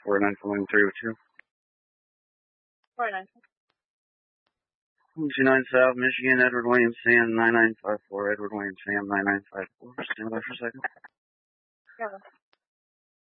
49 William 302. 49. 29 South Michigan, Edward William Sam 9954, Edward William Sam 9954. Stand by for a second. Yeah.